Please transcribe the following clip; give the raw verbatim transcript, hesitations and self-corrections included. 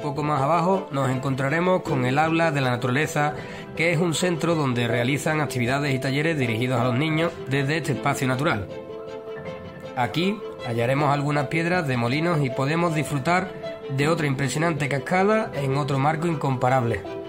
poco más abajo nos encontraremos con el Aula de la Naturaleza, que es un centro donde realizan actividades y talleres dirigidos a los niños desde este espacio natural. Aquí hallaremos algunas piedras de molinos y podemos disfrutar de otra impresionante cascada en otro marco incomparable.